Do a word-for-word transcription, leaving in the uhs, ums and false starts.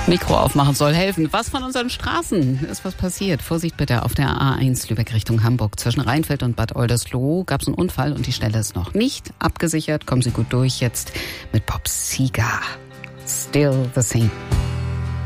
Mikro aufmachen soll helfen. Was von unseren Straßen ist was passiert? Vorsicht bitte auf der A eins Lübeck Richtung Hamburg. Zwischen Rheinfeld und Bad Oldesloe gab es einen Unfall und die Stelle ist noch nicht abgesichert. Kommen Sie gut durch jetzt mit Bob Seger. Still the same.